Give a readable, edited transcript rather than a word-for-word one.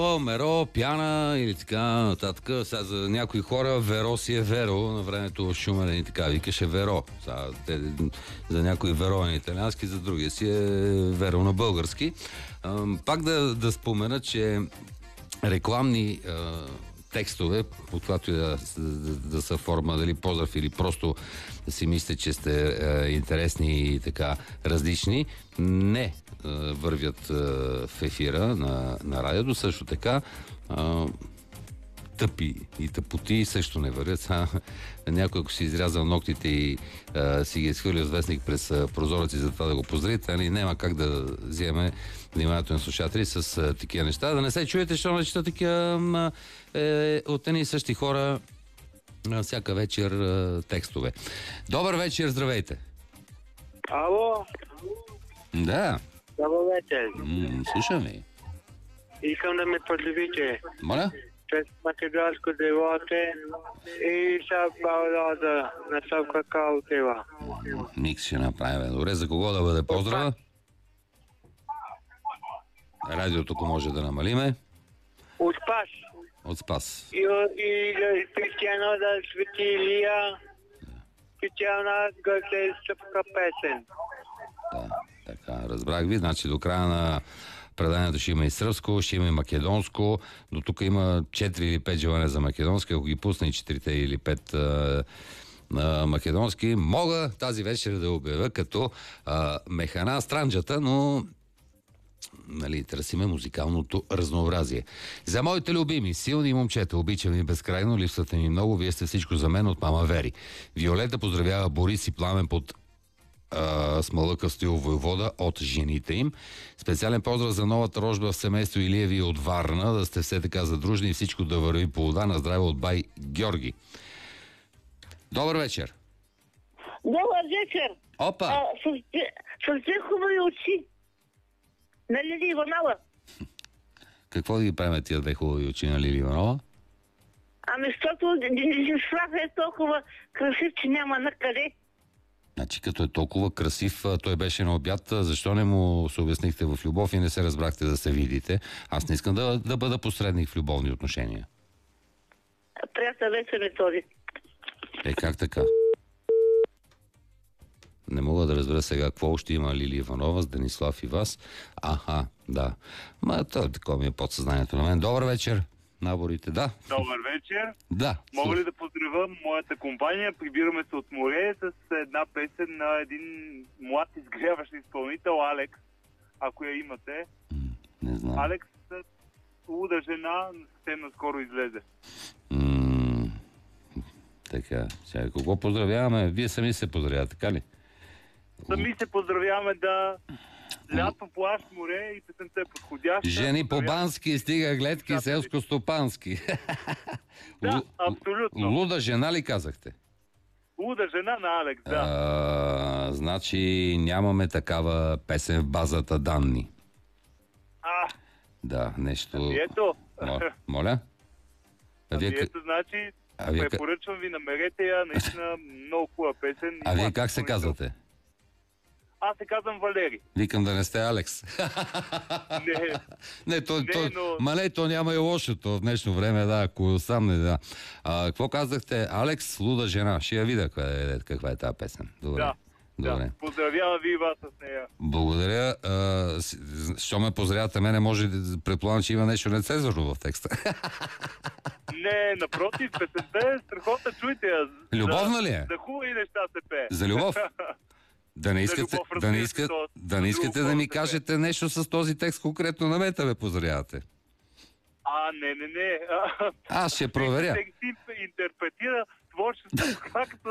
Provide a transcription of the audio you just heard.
Меро, пяна или така нататък. Сега за някои хора Веро си е Веро. На времето Шумен и така викаше Веро. Сега, за някои Веро е на италиански, за други си е Веро на български. Пак да спомена, че рекламни текстове, от която да са форма, дали поздрав или просто да си мислите, че сте интересни и така различни, не вървят в ефира на радиото. Също така тъпи и тъпоти също не вървят. Някой, ако си изрязал ногтите и си ги изхвърлил с вестник през прозорец и за това да го поздравите, няма как да вземе вниманието на слушатели с такива неща. Да не се чуете, защото не чета такива от едни и същи хора всяка вечер текстове. Добър вечер, здравейте! Ало? Да. Добър вечер. Слушам ви. Искам да ме поздравите. Моля? Чрез македонско девоте и са балада на Совка Калтева. Микс ще направим. Добре, за кого да бъде поздрава? Радиото, ако може да намалиме. От Спас. От Спас. И специално да свети Илия. Специална гълтейска песен. Да, така, разбрах ви. Значи до края на преданието ще има и сръбско, ще има и македонско. До тук има 4 или 5 желания за македонски. Ако ги пусна и 4 или 5 македонски, мога тази вечер да обявя като механа странджата, но търсиме музикалното разнообразие. За моите любими, силни момчета, обичам ви безкрайно, липсвате ми много, вие сте всичко за мен от мама Вери. Виолета поздравява Борис и Пламен под Смълъкъв стил войвода от жените им. Специален поздрав за новата рожба в семейство Илиеви от Варна, да сте все така задружни и всичко да върви по вода. На здраве от бай Георги. Добър вечер! Добър вечер! Опа! С две хубави очи. На Лили Иванова. Какво да ги правим тия две хубави очи на Лили Иванова? Защото Денисслав е толкова красив, че няма на къде. Значи като е толкова красив, той беше на обяд, защо не му се обяснихте в любов и не се разбрахте да се видите? Аз не искам да бъда посредник в любовни отношения. Приятел вечер ми този. Как така? Не мога да разбера сега какво още има Лили Иванова с Денислав и вас. Аха, да. Такова ми е подсъзнанието на мен. Добър вечер, наборите, да. Добър вечер. Да. Мога ли да поздравя моята компания? Прибираме се от море с една песен на един млад изгряващ изпълнител, Алекс. Ако я имате. Не знам. Алекс, луда жена, съвсем наскоро излезе. Така, сега кого поздравяваме? Вие сами се поздравявате, така ли? Сами се поздравяваме да лято, плаж, море и песента е подходяща. Жени по-бански, стига гледки, селско-стопански. Да, абсолютно. Луда жена ли казахте? Луда жена на Алекс, да. Значи нямаме такава песен в базата данни. Да, нещо... Ето. Моля? Ето, значи, препоръчвам ви, намерете я, наистина много хубава песен. А вие как се казвате? Аз се казвам Валери. Викам да не сте Алекс. То няма и лошото в днешно време, да, ако сам не да. Какво казахте? Алекс, луда жена. Ще я видя каква е тази песен. Добре. Да. Добре. Да. Поздравявам ви и вас с нея. Благодаря. Що ме поздравявате мене, може да предполагам, че има нещо нецензурно в текста. Не, напротив, песента е страхотна, чуйте я. Любовна ли е? За хубави неща се пее. За любов? Да не искате да ми кажете нещо с този текст конкретно на мен да ме поздравявате. Не. Аз ще проверя. Интерпретира творчеството, както